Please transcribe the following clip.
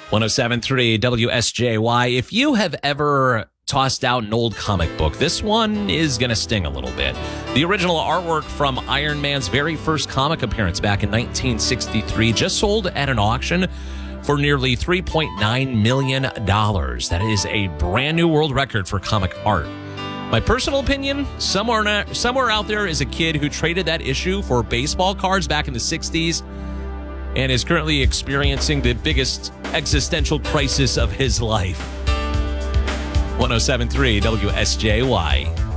107.3 WSJY. If you have ever tossed out an old comic book, this one is going to sting a little bit. The original artwork from Iron Man's very first comic appearance back in 1963 just sold at an auction for nearly $3.9 million. That is a brand new world record for comic art. My personal opinion, somewhere out there is a kid who traded that issue for baseball cards back in the 60s and is currently experiencing the biggest existential crisis of his life. 107.3 WSJY.